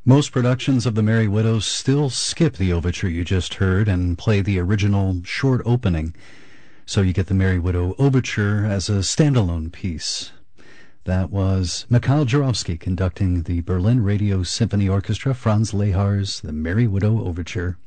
Most productions of The Merry Widow still skip the overture you just heard and play the original short opening, so you get The Merry Widow Overture as a standalone piece. That was Mikhail Jurovsky conducting the Berlin Radio Symphony Orchestra, Franz Lehar's The Merry Widow Overture.